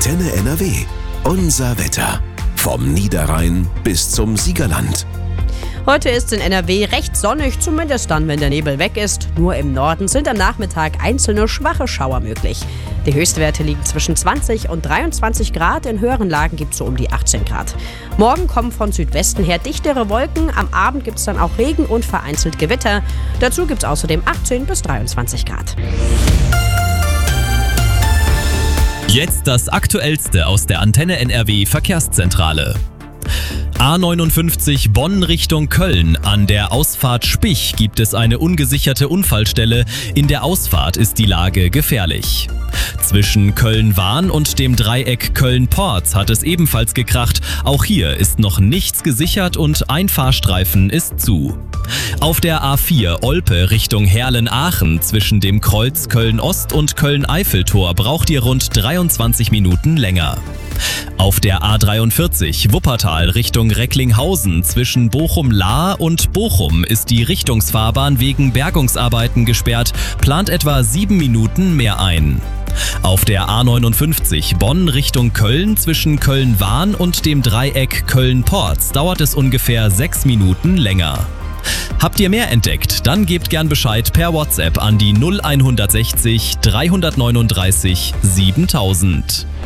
Antenne NRW. Unser Wetter. Vom Niederrhein bis zum Siegerland. Heute ist in NRW recht sonnig, zumindest dann, wenn der Nebel weg ist. Nur im Norden sind am Nachmittag einzelne schwache Schauer möglich. Die Höchstwerte liegen zwischen 20 und 23 Grad. In höheren Lagen gibt es so um die 18 Grad. Morgen kommen von Südwesten her dichtere Wolken. Am Abend gibt es dann auch Regen und vereinzelt Gewitter. Dazu gibt es außerdem 18 bis 23 Grad. Jetzt das Aktuellste aus der Antenne NRW Verkehrszentrale. A59 Bonn Richtung Köln. An der Ausfahrt Spich gibt es eine ungesicherte Unfallstelle. In der Ausfahrt ist die Lage gefährlich. Zwischen Köln-Wahn und dem Dreieck Köln-Porz hat es ebenfalls gekracht. Auch hier ist noch nichts gesichert und ein Fahrstreifen ist zu. Auf der A4 Olpe Richtung Herlen-Aachen zwischen dem Kreuz Köln-Ost und Köln-Eiffeltor braucht ihr rund 23 Minuten länger. Auf der A43 Wuppertal Richtung Recklinghausen zwischen Bochum-Lahr und Bochum ist die Richtungsfahrbahn wegen Bergungsarbeiten gesperrt, plant etwa 7 Minuten mehr ein. Auf der A59 Bonn Richtung Köln zwischen Köln-Wahn und dem Dreieck Köln-Porz dauert es ungefähr 6 Minuten länger. Habt ihr mehr entdeckt? Dann gebt gern Bescheid per WhatsApp an die 0160 339 7000.